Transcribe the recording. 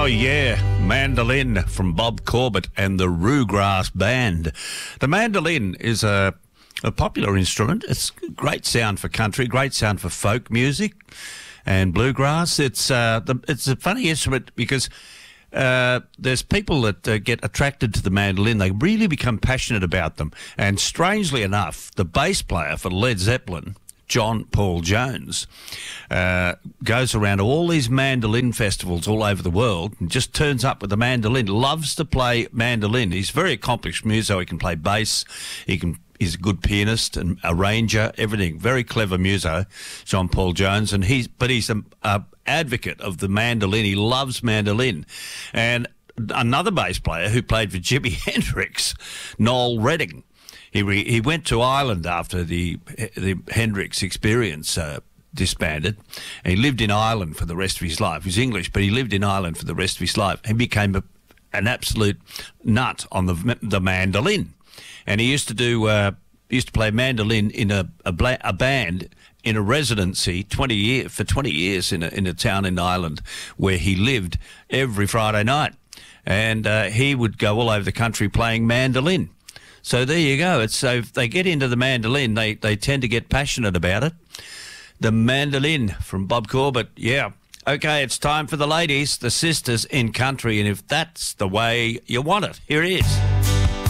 Oh, yeah, Mandolin from Bob Corbett and the Roograss Band. The mandolin is a popular instrument. It's great sound for country, great sound for folk music and bluegrass. It's a funny instrument because there's people that get attracted to the mandolin. They really become passionate about them. And strangely enough, the bass player for Led Zeppelin, John Paul Jones, goes around all these mandolin festivals all over the world and just turns up with a mandolin, loves to play mandolin. He's a very accomplished muso. He can play bass. He's a good pianist and arranger, everything. Very clever muso, John Paul Jones. And he's an advocate of the mandolin. He loves mandolin. And another bass player who played for Jimi Hendrix, Noel Redding, He went to Ireland after the Hendrix Experience disbanded, and he lived in Ireland for the rest of his life. He's English, but he lived in Ireland for the rest of his life. He became an absolute nut on the mandolin, and he used to play mandolin in a band in a residency for 20 years in a town in Ireland where he lived every Friday night, and he would go all over the country playing mandolin. So there you go. So if they get into the mandolin, they tend to get passionate about it. The mandolin from Bob Corbett, yeah. Okay, it's time for the ladies, the sisters in country, and if that's the way you want it, here it is.